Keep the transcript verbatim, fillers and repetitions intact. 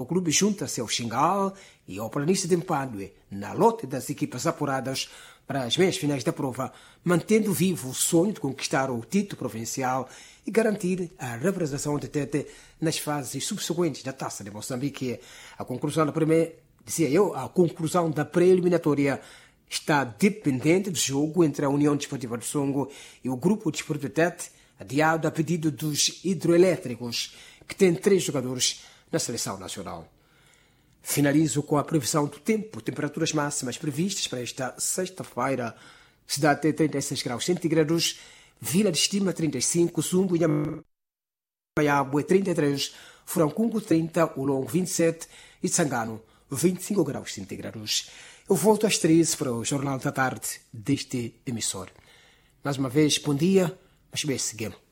O clube junta-se ao Xingal e ao Planície de Mpadue na lote das equipas apuradas para as meias finais da prova, mantendo vivo o sonho de conquistar o título provincial e garantir a representação de Tete nas fases subsequentes da Taça de Moçambique. A conclusão da primeira, dizia eu, a conclusão da pré-eliminatória está dependente do jogo entre a União Desportiva do Songo e o Grupo Desportivo de Tete, adiado a pedido dos hidroelétricos, que tem três jogadores na seleção nacional. Finalizo com a previsão do tempo. Temperaturas máximas previstas para esta sexta-feira. Cidade tem trinta e seis graus centígrados, Vila de Estima trinta e cinco, Zumbo e Maiabue trinta e três, Furancungo trinta, Ulongo vinte e sete e Tsangano vinte e cinco graus centígrados. Eu volto às treze para o Jornal da Tarde deste emissor. Mais uma vez, bom dia, mas bem, seguimos.